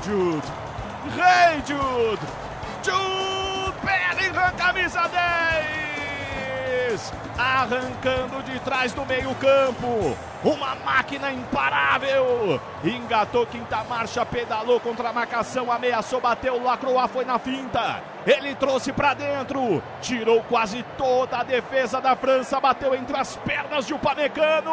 Jude. Rei Jude. Jude Bellingham, camisa 10. Arrancando de trás do meio campo. Uma máquina imparável. Engatou quinta marcha, pedalou contra a marcação, ameaçou, bateu, Lacroix foi na finta. Ele trouxe pra dentro. Tirou quase toda a defesa da França. Bateu entre as pernas de Upamecano.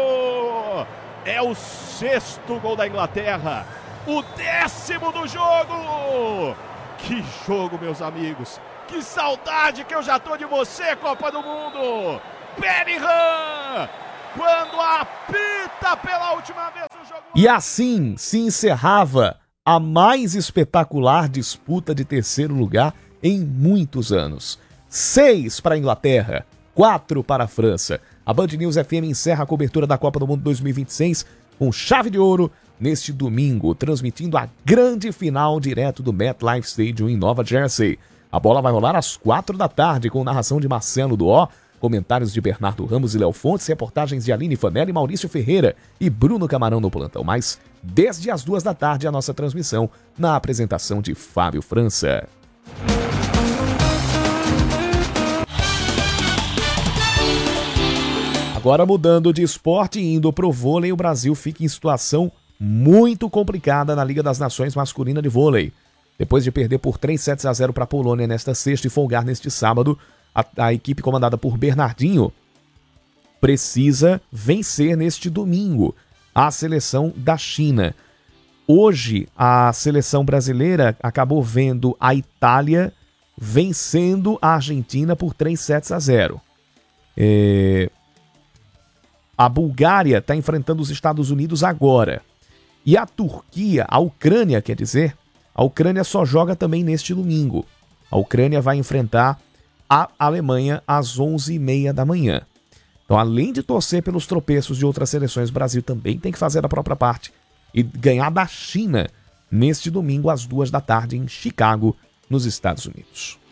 É o 6º gol da Inglaterra. O 10º do jogo. Que jogo, meus amigos. Que saudade que eu já tô de você, Copa do Mundo. Bellingham, quando apita pela última vez o jogo. E assim se encerrava a mais espetacular disputa de terceiro lugar em muitos anos. 6 para a Inglaterra, 4 para a França. A Band News FM encerra a cobertura da Copa do Mundo 2026 com chave de ouro neste domingo, transmitindo a grande final direto do MetLife Stadium em Nova Jersey. A bola vai rolar às 4 da tarde com narração de Marcelo Duó, comentários de Bernardo Ramos e Léo Fontes, reportagens de Aline Fanelli, Maurício Ferreira e Bruno Camarão no plantão. Mas desde as 2 da tarde a nossa transmissão na apresentação de Fábio França. Agora mudando de esporte e indo pro vôlei, o Brasil fica em situação muito complicada na Liga das Nações masculina de vôlei. Depois de perder por 3-0 para a Polônia nesta sexta e folgar neste sábado, a equipe comandada por Bernardinho precisa vencer neste domingo a seleção da China. Hoje, a seleção brasileira acabou vendo a Itália vencendo a Argentina por 3-0. A Bulgária está enfrentando os Estados Unidos agora. E a Turquia, a Ucrânia, quer dizer, a Ucrânia só joga também neste domingo. A Ucrânia vai enfrentar a Alemanha às 11h30 da manhã. Então, além de torcer pelos tropeços de outras seleções, o Brasil também tem que fazer a própria parte e ganhar da China neste domingo às 2 da tarde em Chicago, nos Estados Unidos.